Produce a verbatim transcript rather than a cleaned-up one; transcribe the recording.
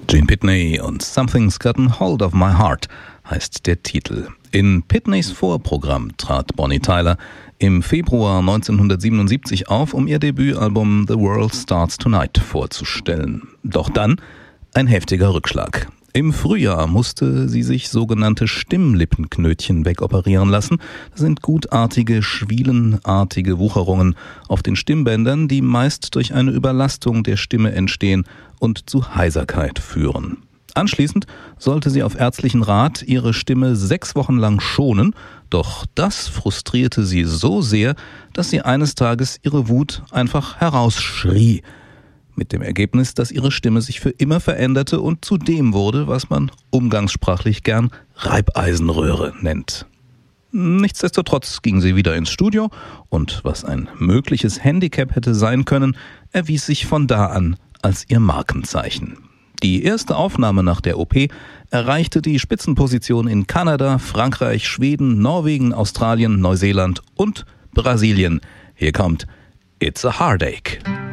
Gene Pitney und Something's Gotten Hold of My Heart heißt der Titel. In Pitneys Vorprogramm trat Bonnie Tyler im Februar neunzehnhundertsiebenundsiebzig auf, um ihr Debütalbum The World Starts Tonight vorzustellen. Doch dann ein heftiger Rückschlag. Im Frühjahr musste sie sich sogenannte Stimmlippenknötchen wegoperieren lassen. Das sind gutartige, schwielenartige Wucherungen auf den Stimmbändern, die meist durch eine Überlastung der Stimme entstehen und zu Heiserkeit führen. Anschließend sollte sie auf ärztlichen Rat ihre Stimme sechs Wochen lang schonen, doch das frustrierte sie so sehr, dass sie eines Tages ihre Wut einfach herausschrie. Mit dem Ergebnis, dass ihre Stimme sich für immer veränderte und zu dem wurde, was man umgangssprachlich gern Reibeisenröhre nennt. Nichtsdestotrotz ging sie wieder ins Studio und was ein mögliches Handicap hätte sein können, erwies sich von da an als ihr Markenzeichen. Die erste Aufnahme nach der O P erreichte die Spitzenposition in Kanada, Frankreich, Schweden, Norwegen, Australien, Neuseeland und Brasilien. Hier kommt It's a Heartache.